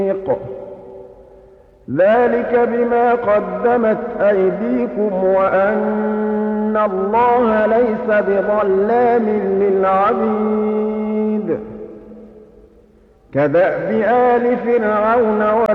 ذلك بما قدمت أيديكم وأن الله ليس بظلام للعبيد كدأب آل فرعون